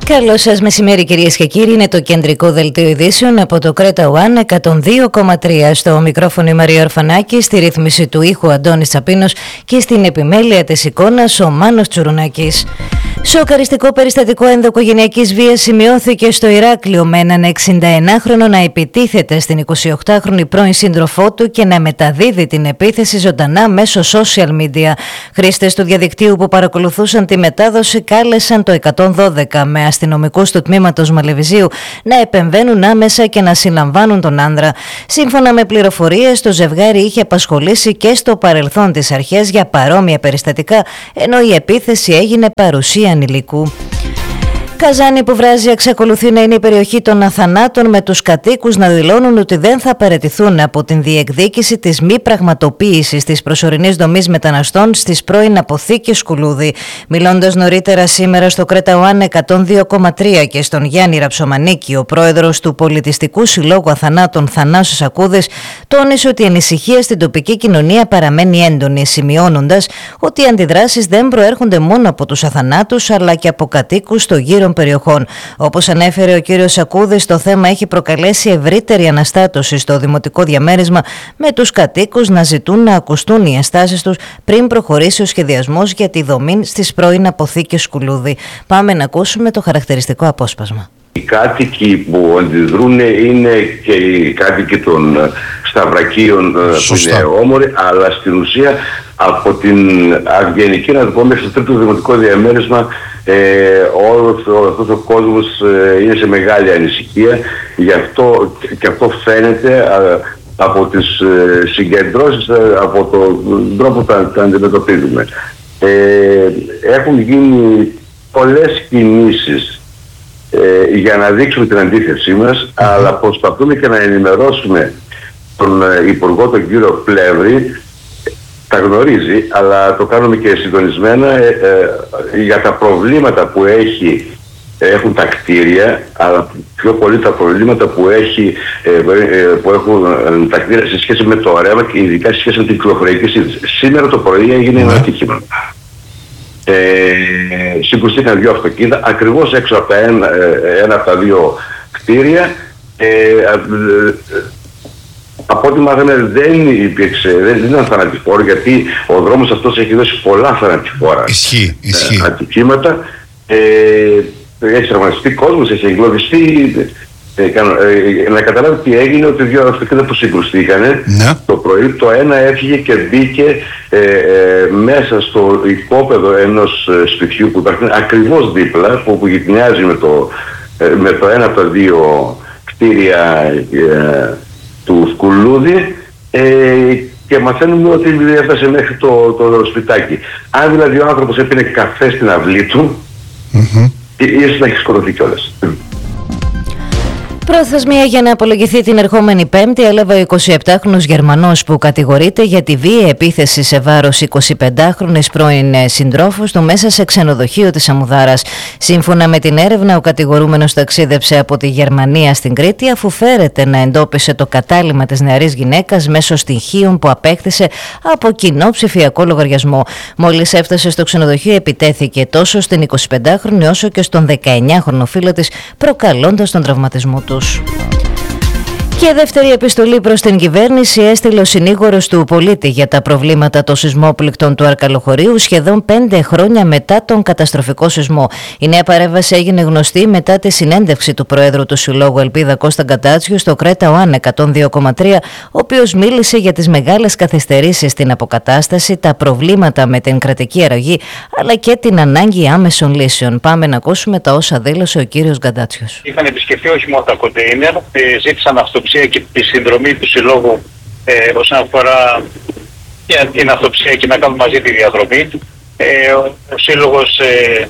Καλώς σας μεσημέρι κυρίες και κύριοι, είναι το κεντρικό δελτίο ειδήσεων από το Κρέτα One 102,3. Στο μικρόφωνο η Μαρία Ορφανάκη, στη ρύθμιση του ήχου Αντώνης Τσαπίνος και στην επιμέλεια της εικόνας ο Μάνος Τσουρουνάκης. Σοκαριστικό περιστατικό ενδοοικογενειακής βίας σημειώθηκε στο Ηράκλειο με έναν 61χρονο να επιτίθεται στην 28χρονη πρώην σύντροφό του και να μεταδίδει την επίθεση ζωντανά μέσω social media. Χρήστες του διαδικτύου που παρακολουθούσαν τη μετάδοση κάλεσαν το 112 με αστυνομικούς του τμήματος Μαλεβιζίου να επεμβαίνουν άμεσα και να συλλαμβάνουν τον άνδρα. Σύμφωνα με πληροφορίες, το ζευγάρι είχε απασχολήσει και στο παρελθόν τις αρχές για παρόμοια περιστατικά, ενώ η επίθεση έγινε παρουσία ανηλίκου. Καζάνη που βράζει εξακολουθεί να είναι η περιοχή των αθανάτων, με τους κατοίκους να δηλώνουν ότι δεν θα παραιτηθούν από την διεκδίκηση της μη πραγματοποίησης της προσωρινής δομής μεταναστών στις πρώην αποθήκες Σκουλούδη. Μιλώντας νωρίτερα σήμερα στο Κρέτα One 102,3 και στον Γιάννη Ραψομανίκη, ο πρόεδρος του Πολιτιστικού Συλλόγου Αθανάτων Θανάσης Σακούδης τόνισε ότι η ανησυχία στην τοπική κοινωνία παραμένει έντονη, σημειώνοντας ότι οι αντιδράσεις δεν προέρχονται μόνο από τους αθανάτους αλλά και από κατοίκους στο γύρο περιοχών. Όπως ανέφερε ο κύριος Σακούδης, το θέμα έχει προκαλέσει ευρύτερη αναστάτωση στο δημοτικό διαμέρισμα, με τους κατοίκους να ζητούν να ακουστούν οι ενστάσεις τους πριν προχωρήσει ο σχεδιασμός για τη δομή στις πρώην αποθήκες Σκουλούδη. Πάμε να ακούσουμε το χαρακτηριστικό απόσπασμα. Οι κάτοικοι που αντιδρούν είναι και οι κάτοικοι των Σταυρακίων που είναι όμοροι, αλλά στην ουσία από την Αυγενική, να το πω, μέχρι στο τρίτο δημοτικό διαμέρισμα όλος αυτός ο κόσμος είναι σε μεγάλη ανησυχία. Γι' αυτό και αυτό φαίνεται από τις συγκεντρώσεις, από τον τρόπο που τα αντιμετωπίζουμε. Έχουν γίνει πολλές κινήσεις για να δείξουμε την αντίθεσή μας, αλλά προσπαθούμε και να ενημερώσουμε τον Υπουργό, τον κύριο Πλεύρη. Τα γνωρίζει, αλλά το κάνουμε και συντονισμένα για τα προβλήματα που έχουν τα κτίρια, αλλά πιο πολύ τα προβλήματα που έχουν τα κτίρια σε σχέση με το ρεύμα και ειδικά σε σχέση με την κυκλοφοριακή σύνδεση. Σήμερα το πρωί έγινε ένα ατύχημα. Συγκρουστήκαν δύο αυτοκίνητα ακριβώς έξω από ένα από τα δύο κτίρια. Από ό,τι μάθαμε δεν ήταν θανατηφόρο, γιατί ο δρόμος αυτός έχει δώσει πολλά θανατηφόρα ατυχήματα. Έχει τραυματιστεί κόσμος, έχει εγκλωβιστεί. Να καταλάβει τι έγινε, ότι δύο αυτοκίνητα που συγκρουστήκανε το πρωί, το ένα έφυγε και μπήκε μέσα στο οικόπεδο ενός σπιτιού που υπάρχει ακριβώς δίπλα, που γειτονιάζει με το ένα από τα δύο κτίρια του Σκουλούδη, και μαθαίνουμε ότι έφτασε μέχρι το σπιτάκι. Αν δηλαδή ο άνθρωπος έπινε καφέ στην αυλή του, ίσως να έχει σκοτωθεί κιόλας. Προθεσμία για να απολογηθεί την ερχόμενη Πέμπτη έλαβε ο 27χρονος Γερμανός που κατηγορείται για τη βίαιη επίθεση σε βάρος 25χρονης πρώην συντρόφους του μέσα σε ξενοδοχείο της Αμμουδάρας. Σύμφωνα με την έρευνα, ο κατηγορούμενος ταξίδεψε από τη Γερμανία στην Κρήτη, αφού φέρεται να εντόπισε το κατάλυμμα της νεαρής γυναίκας μέσω στοιχείων που απέκτησε από κοινό ψηφιακό λογαριασμό. Μόλις έφτασε στο ξενοδοχείο, επιτέθηκε τόσο στην 25χρονη όσο και στον 19χρονο φίλο της, προκαλώντας τον τραυματισμό του. Και δεύτερη επιστολή προς την κυβέρνηση έστειλε ο συνήγορος του πολίτη για τα προβλήματα των σεισμόπληκτων του Αρκαλοχωρίου σχεδόν 5 χρόνια μετά τον καταστροφικό σεισμό. Η νέα παρέμβαση έγινε γνωστή μετά τη συνέντευξη του Προέδρου του Συλλόγου Ελπίδα Κώστα Γκατσιού στο Κρέτα One 102,3, ο οποίος μίλησε για τις μεγάλες καθυστερήσεις στην αποκατάσταση, τα προβλήματα με την κρατική αρρωγή, αλλά και την ανάγκη άμεσων λύσεων. Πάμε να ακούσουμε τα όσα δήλωσε ο κύριος Γκατσιούς. Είχαν επισκεφτεί όχι μόνο τα κοντέινερ, ζήτησαν αυτοψία και τη συνδρομή του Συλλόγου όσον αφορά την αυτοψία και να κάνουν μαζί τη διαδρομή. Ο Σύλλογος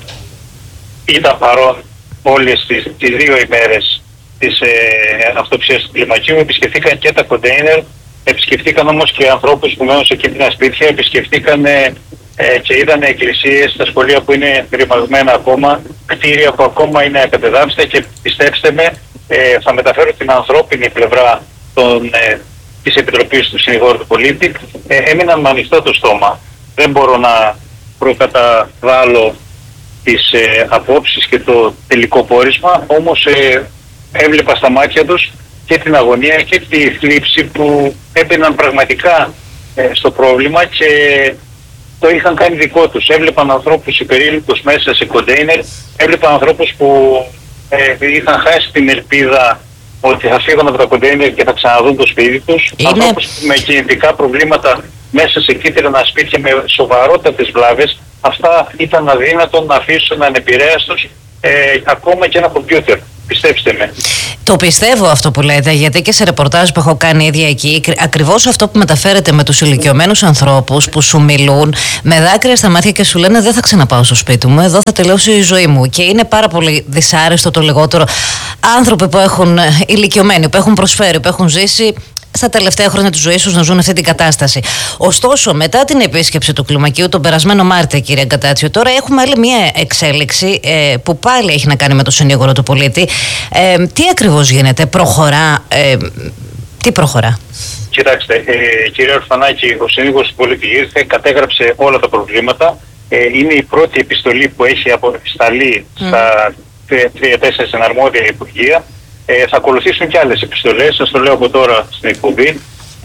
ήταν παρόν όλες τις 2 ημέρες της αυτοψίας του κλιμακίου. Επισκεφτήκαν και τα κοντέινερ, επισκεφτήκαν όμως και ανθρώπους που μένουν σε κίνδυνα σπίτια, επισκεφτήκαν και είδαν εκκλησίες, τα σχολεία που είναι ρημαγμένα ακόμα, κτίρια που ακόμα είναι ακατεδάφιστα, και πιστέψτε με, θα μεταφέρω την ανθρώπινη πλευρά της Επιτροπής του Συνηγόρου του Πολίτη. Έμειναν με ανοιχτό το στόμα. Δεν μπορώ να προκαταβάλω τις απόψεις και το τελικό πόρισμα, όμως έβλεπα στα μάτια τους και την αγωνία και τη θλίψη που έμπαιναν πραγματικά στο πρόβλημα και το είχαν κάνει δικό τους. Έβλεπαν ανθρώπους υπερήλικους μέσα σε κοντέινερ, έβλεπαν ανθρώπους που είχαν χάσει την ελπίδα ότι θα φύγουν από τα κοντέινερ και θα ξαναδούν το σπίτι τους. Ανθρώπους με κινητικά προβλήματα μέσα σε κίτρινα σπίτια με σοβαρότατες βλάβες. Αυτά ήταν αδύνατο να αφήσουν ανεπηρέαστος ακόμα και ένα κομπιούτερ. Πιστέψτε με. Το πιστεύω αυτό που λέτε, γιατί και σε ρεπορτάζ που έχω κάνει ίδια εκεί, ακριβώς αυτό που μεταφέρετε με τους ηλικιωμένους ανθρώπους που σου μιλούν με δάκρυα στα μάτια και σου λένε δεν θα ξαναπάω στο σπίτι μου, εδώ θα τελειώσει η ζωή μου. Και είναι πάρα πολύ δυσάρεστο το λιγότερο άνθρωποι που έχουν ηλικιωμένοι, που έχουν προσφέρει, που έχουν ζήσει στα τελευταία χρόνια της ζωής τους να ζουν αυτή την κατάσταση. Ωστόσο, μετά την επίσκεψη του κλιμακίου τον περασμένο Μάρτιο, κύριε Γκατάτσιο, τώρα έχουμε άλλη μια εξέλιξη που πάλι έχει να κάνει με το συνήγορο του πολίτη. Τι ακριβώς γίνεται, προχωρά, τι προχωρά? Κοιτάξτε, κύριε Ορφανάκη, ο συνήγορος του πολίτη ήρθε, κατέγραψε όλα τα προβλήματα. Είναι η πρώτη επιστολή που έχει αποσταλεί στα 3-4 συναρμόδια υπουργεία. Θα ακολουθήσουν και άλλες επιστολές, σας το λέω από τώρα στην εκπομπή.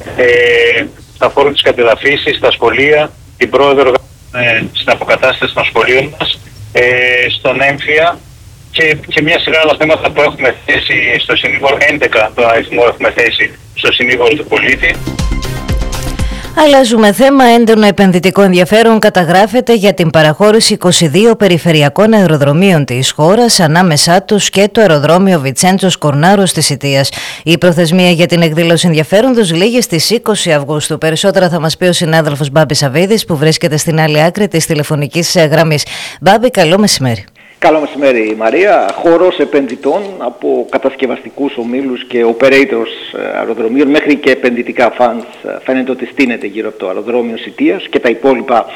Θα αφορούν τις κατεδαφίσεις, τα σχολεία, την πρόεδρο στην αποκατάσταση των σχολείων μας, στον έμφυα και μια σειρά άλλα θέματα που έχουμε θέσει στο συνήγορο, 11 το αριθμό έχουμε θέσει στο συνήγορο του πολίτη. Αλλάζουμε θέμα. Έντονο επενδυτικό ενδιαφέρον καταγράφεται για την παραχώρηση 22 περιφερειακών αεροδρομίων της χώρας, ανάμεσά τους και το αεροδρόμιο Βιτσέντσος Κορνάρος της Ιττίας. Η προθεσμία για την εκδήλωση ενδιαφέροντος λήγει στις 20 Αυγούστου. Περισσότερα θα μας πει ο συνάδελφος Μπάμπης Σαββίδης, που βρίσκεται στην άλλη άκρη της τηλεφωνικής γραμμής. Μπάμπη, καλό μεσημέρι. Καλό μεσημέρι, Μαρία. Χώρος επενδυτών από κατασκευαστικούς ομίλους και operators αεροδρομίων μέχρι και επενδυτικά funds φαίνεται ότι στείνεται γύρω από το αεροδρόμιο Ιττίας και τα υπόλοιπα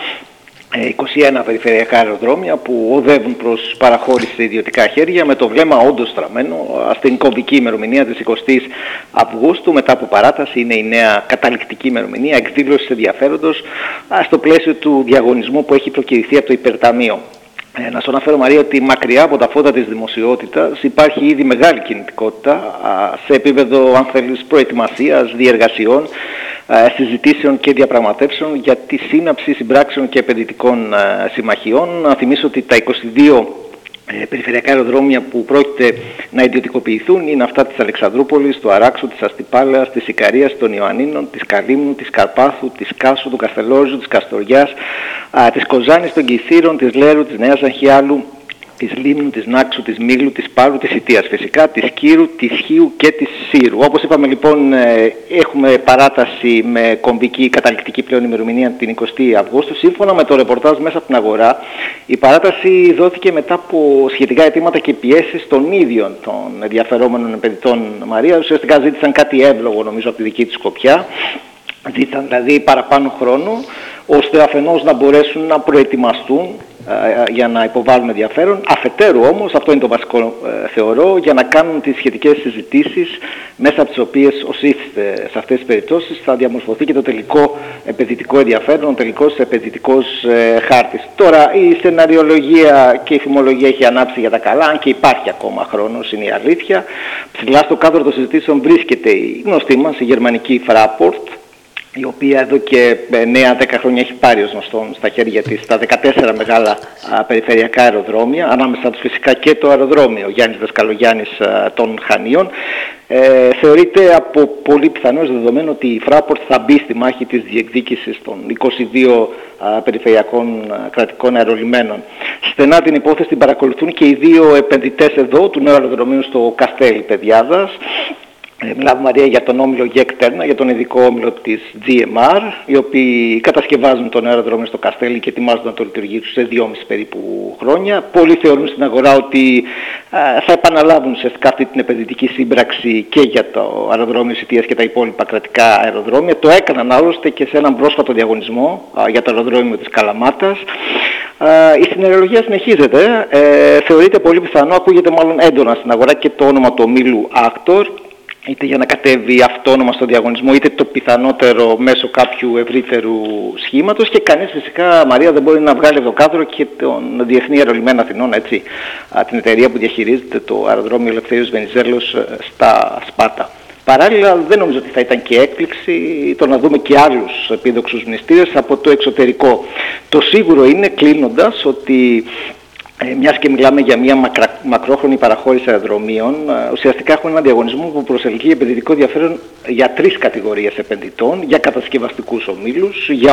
21 περιφερειακά αεροδρόμια που οδεύουν προς παραχώρηση σε ιδιωτικά χέρια, με το βλέμμα όντως στραμμένο στην κομβική ημερομηνία της 20ης Αυγούστου. Μετά από παράταση είναι η νέα καταληκτική ημερομηνία εκδήλωσης ενδιαφέροντος στο πλαίσιο του διαγωνισμού που έχει προκηρυχθεί από το Υπερταμείο. Να σου αναφέρω, Μαρία, ότι μακριά από τα φώτα της δημοσιότητας υπάρχει ήδη μεγάλη κινητικότητα σε επίπεδο, αν θέλεις, προετοιμασίας, διεργασιών, συζητήσεων και διαπραγματεύσεων για τη σύναψη συμπράξεων και επενδυτικών συμμαχιών. Να θυμίσω ότι τα 22 περιφερειακά αεροδρόμια που πρόκειται να ιδιωτικοποιηθούν είναι αυτά της Αλεξανδρούπολης, του Αράξου, της Αστυπάλαιας, της Ικαρίας, των Ιωαννίνων, της Καλύμνου, της Καρπάθου, της Κάσου, του Καστελόριζου, της Καστοριάς, της Κοζάνης, των Κιθήρων, της Λέρου, της Νέας Αγχιάλου, της Λίμνου, της Νάξου, της Μήλου, της Πάρου, της Ιττίας φυσικά, της Κύρου, της Χίου και της Σύρου. Όπως είπαμε λοιπόν, έχουμε παράταση με κομβική καταληκτική πλέον ημερομηνία την 20η Αυγούστου. Σύμφωνα με το ρεπορτάζ μέσα από την αγορά, η παράταση δόθηκε μετά από σχετικά αιτήματα και πιέσεις των ίδιων των ενδιαφερόμενων επενδυτών, Μαρία. Ουσιαστικά ζήτησαν κάτι εύλογο, νομίζω, από τη δική τους σκοπιά. Ζήτησαν δηλαδή παραπάνω χρόνο, ώστε αφενός να μπορέσουν να προετοιμαστούν για να υποβάλουν ενδιαφέρον, αφετέρου όμως, αυτό είναι το βασικό θεωρώ, για να κάνουν τις σχετικές συζητήσεις μέσα από τις οποίες ως ήθιστε σε αυτές τις περιπτώσεις θα διαμορφωθεί και το τελικό επενδυτικό ενδιαφέρον, ο τελικός επενδυτικός χάρτης. Τώρα η σεναριολογία και η φημολογία έχει ανάψει για τα καλά, αν και υπάρχει ακόμα χρόνος, είναι η αλήθεια. Ψηλά στο κάδρο των συζητήσεων βρίσκεται η γνωστή μας, η γερμανική Fraport, η οποία εδώ και 9-10 χρόνια έχει πάρει ως γνωστόν στα χέρια της τα 14 μεγάλα περιφερειακά αεροδρόμια, ανάμεσα τους φυσικά και το αεροδρόμιο Γιάννης Δασκαλογιάννης των Χανίων. Θεωρείται από πολύ πιθανώς δεδομένο ότι η Fraport θα μπει στη μάχη της διεκδίκησης των 22 περιφερειακών κρατικών αερολιμένων. Στενά την υπόθεση την παρακολουθούν και οι δύο επενδυτές εδώ του νέου αεροδρομίου στο Καστέλι Παιδιάδας. Μιλάμε, Μαρία, για τον όμιλο Γεκτέρνα, για τον ειδικό όμιλο της GMR, οι οποίοι κατασκευάζουν τον αεροδρόμιο στο Καστέλι και ετοιμάζονται να το λειτουργήσουν σε 2,5 περίπου χρόνια. Πολλοί θεωρούν στην αγορά ότι θα επαναλάβουν σε αυτή την επενδυτική σύμπραξη και για το αεροδρόμιο Ιττίας και τα υπόλοιπα κρατικά αεροδρόμια. Το έκαναν άλλωστε και σε έναν πρόσφατο διαγωνισμό για το αεροδρόμιο της Καλαμάτας. Η συνεργασία συνεχίζεται. Θεωρείται πολύ πιθανό, ακούγεται μάλλον έντονα στην αγορά και το όνομα του ομίλου Actor, είτε για να κατέβει αυτόνομα στο διαγωνισμό, είτε το πιθανότερο μέσω κάποιου ευρύτερου σχήματος, και κανείς φυσικά, Μαρία, δεν μπορεί να βγάλει από το κάδρο και τον Διεθνή Αερολιμένα Αθηνών, έτσι, την εταιρεία που διαχειρίζεται το αεροδρόμιο Ελευθέριος Βενιζέλος στα Σπάρτα. Παράλληλα, δεν νομίζω ότι θα ήταν και έκπληξη το να δούμε και άλλους επίδοξους μνηστήρες από το εξωτερικό. Το σίγουρο είναι, κλείνοντας, ότι μιας και μιλάμε για μια μακρόχρονη παραχώρηση αεροδρομίων, ουσιαστικά έχουμε έναν διαγωνισμό που προσελκύει επενδυτικό ενδιαφέρον για 3 κατηγορίες επενδυτών: για κατασκευαστικούς ομίλους, για